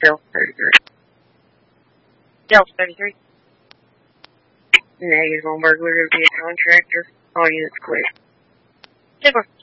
Delta 33. Delta 33. Negative on burglary of the contractor. All units clear. 10-4.